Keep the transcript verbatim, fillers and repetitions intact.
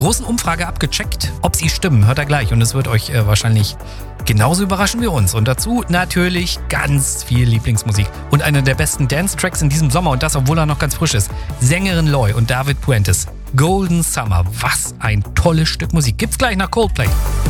großen Umfrage abgecheckt, ob sie stimmen. Hört ihr gleich und es wird euch äh, wahrscheinlich genauso überraschen wie uns. Und dazu natürlich ganz viel Lieblingsmusik. Und einer der besten Dance-Tracks in diesem Sommer und das, obwohl er noch ganz frisch ist. Sängerin Loy und David Puentes. Golden Summer. Was ein tolles Stück Musik. Gibt's gleich nach Coldplay.